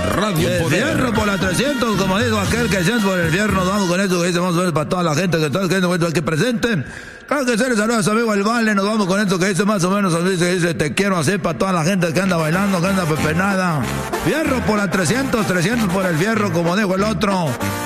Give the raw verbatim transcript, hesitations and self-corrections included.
Radio El Poder. fierro por la trescientos, como dijo aquel que siente por el fierro, nos vamos con esto que dice, vamos a ver para toda la gente que está aquí presente. Claro que se les saluda a su amigo El Vale, nos vamos con esto que dice más o menos, dice, dice, te quiero hacer para toda la gente que anda bailando, que anda pepenada. Fierro por la trescientos, trescientos por el fierro, como dijo el otro.